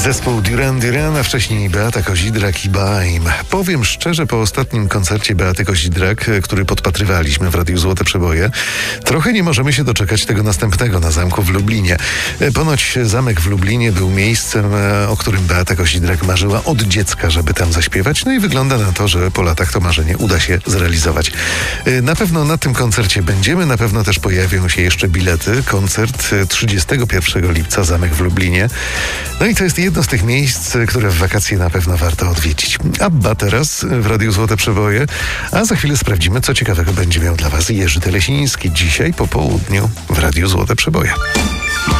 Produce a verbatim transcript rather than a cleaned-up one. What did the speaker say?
Zespół Duran Duran, a wcześniej Beata Kozidrak i Baim. Powiem szczerze, po ostatnim koncercie Beaty Kozidrak, który podpatrywaliśmy w Radiu Złote Przeboje, trochę nie możemy się doczekać tego następnego na zamku w Lublinie. Ponoć zamek w Lublinie był miejscem, o którym Beata Kozidrak marzyła od dziecka, żeby tam zaśpiewać. No i wygląda na to, że po latach to marzenie uda się zrealizować. Na pewno na tym koncercie będziemy, na pewno też pojawią się jeszcze bilety. Koncert trzydziestego pierwszego lipca, zamek w Lublinie. No i to jest jedno z tych miejsc, które w wakacje na pewno warto odwiedzić. Abba teraz w Radiu Złote Przeboje, a za chwilę sprawdzimy, co ciekawego będzie miał dla Was Jerzy Telesiński dzisiaj po południu w Radiu Złote Przeboje.